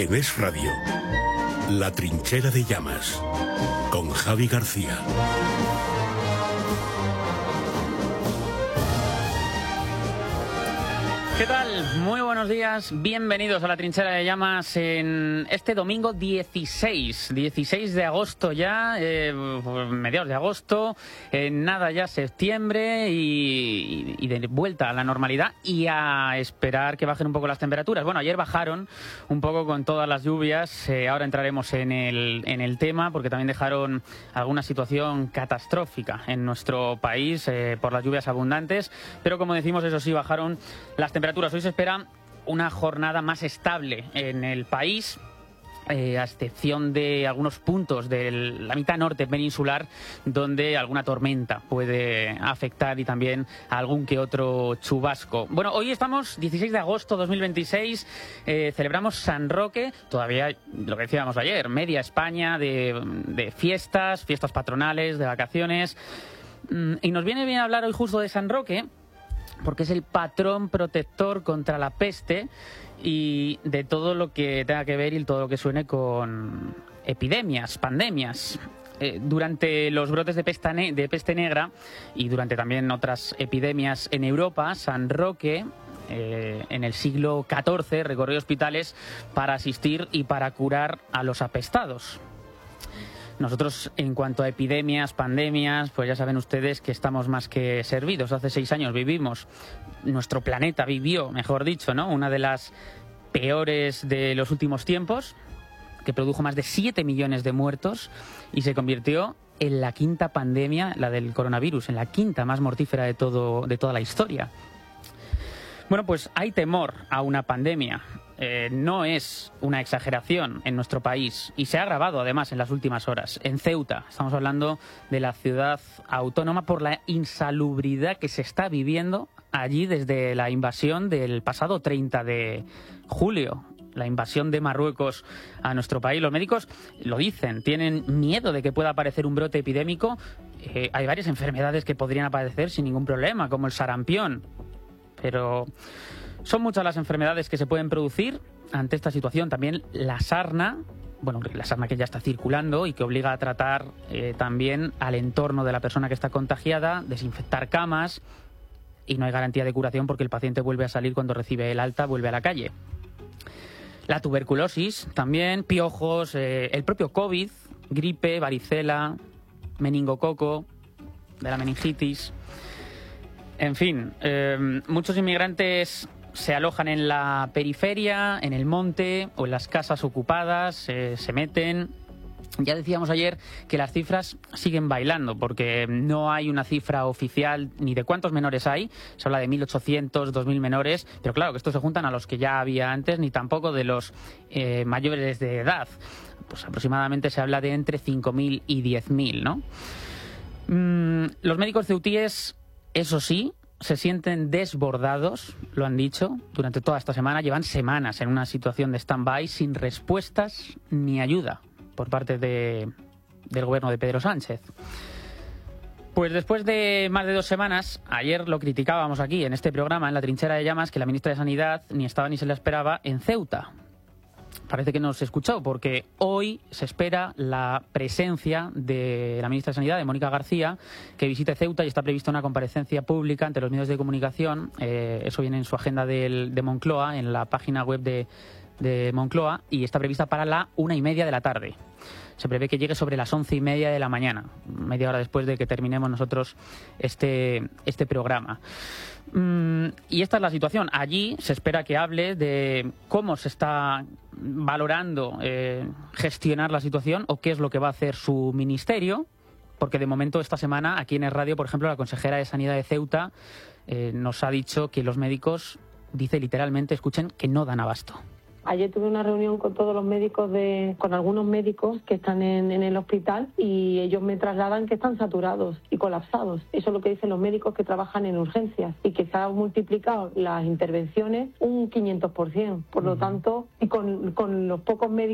En Es Radio, La Trinchera de Llamas, con Javi García. ¿Qué tal? Muy buenos días, bienvenidos a La Trinchera de Llamas en este domingo 16 de agosto ya, mediados de agosto, nada ya septiembre y de vuelta a la normalidad y a esperar que bajen un poco las temperaturas. Bueno, ayer bajaron un poco con todas las lluvias, ahora entraremos en el tema porque también dejaron alguna situación catastrófica en nuestro país por las lluvias abundantes, pero como decimos, eso sí, bajaron las temperaturas. Hoy se espera una jornada más estable en el país, a excepción de algunos puntos de la mitad norte peninsular donde alguna tormenta puede afectar y también algún que otro chubasco. Bueno, hoy estamos 16 de agosto 2026, celebramos San Roque, todavía lo que decíamos ayer, media España de fiestas patronales, de vacaciones, y nos viene bien hablar hoy justo de San Roque, porque es el patrón protector contra la peste y de todo lo que tenga que ver y todo lo que suene con epidemias, pandemias. Durante los brotes de peste negra y durante también otras epidemias en Europa, San Roque en el siglo XIV recorrió hospitales para asistir y para curar a los apestados. Nosotros, en cuanto a epidemias, pandemias, pues ya saben ustedes que estamos más que servidos. Hace 6 años nuestro planeta vivió, mejor dicho, ¿no?, una de las peores de los últimos tiempos, que produjo más de 7 millones de muertos y se convirtió en la quinta pandemia, la del coronavirus, en la quinta más mortífera de toda la historia. Bueno, pues hay temor a una pandemia. No es una exageración en nuestro país y se ha agravado además en las últimas horas. En Ceuta, estamos hablando de la ciudad autónoma, por la insalubridad que se está viviendo allí desde la invasión del pasado 30 de julio. La invasión de Marruecos a nuestro país. Los médicos lo dicen, tienen miedo de que pueda aparecer un brote epidémico. Hay varias enfermedades que podrían aparecer sin ningún problema, como el sarampión. Pero son muchas las enfermedades que se pueden producir ante esta situación. También la sarna que ya está circulando y que obliga a tratar también al entorno de la persona que está contagiada, desinfectar camas, y no hay garantía de curación porque el paciente vuelve a salir cuando recibe el alta, vuelve a la calle. La tuberculosis también, piojos, el propio COVID, gripe, varicela, meningococo, de la meningitis. En fin, muchos inmigrantes se alojan en la periferia, en el monte o en las casas ocupadas, se meten. Ya decíamos ayer que las cifras siguen bailando porque no hay una cifra oficial ni de cuántos menores hay. Se habla de 1.800, 2.000 menores, pero claro que estos se juntan a los que ya había antes, ni tampoco de los mayores de edad. Pues aproximadamente se habla de entre 5.000 y 10.000, ¿no? Los médicos ceutíes, eso sí, se sienten desbordados, lo han dicho, durante toda esta semana. Llevan semanas en una situación de stand-by sin respuestas ni ayuda por parte del gobierno de Pedro Sánchez. Pues después de más de 2 semanas, ayer lo criticábamos aquí en este programa, en La Trinchera de Llamas, que la ministra de Sanidad ni estaba ni se la esperaba en Ceuta. Parece que no se escuchó, porque hoy se espera la presencia de la ministra de Sanidad, de Mónica García, que visite Ceuta y está prevista una comparecencia pública ante los medios de comunicación. Eso viene en su agenda de Moncloa, en la página web de Moncloa, y está prevista para la 1:30 de la tarde. Se prevé que llegue sobre las 11:30 de la mañana, media hora después de que terminemos nosotros este programa. Y esta es la situación. Allí se espera que hable de cómo se está valorando gestionar la situación o qué es lo que va a hacer su ministerio, porque de momento esta semana aquí en el radio, por ejemplo, la consejera de Sanidad de Ceuta nos ha dicho que los médicos, dice literalmente, escuchen, que no dan abasto. Ayer tuve una reunión con todos los médicos, con algunos médicos que están en el hospital, y ellos me trasladan que están saturados y colapsados. Eso es lo que dicen los médicos que trabajan en urgencias, y que se han multiplicado las intervenciones un 500%. Por lo tanto, y con los pocos médicos